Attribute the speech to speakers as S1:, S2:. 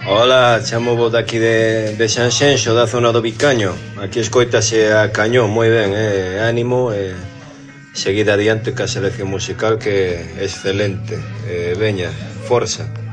S1: Hola, chamo vos daqui de Sanxenxo, da zona do Vicaño. Aquí escoitase a cañón, moi ben, ánimo, seguida adiante ca selección musical que é excelente. Veña, forza.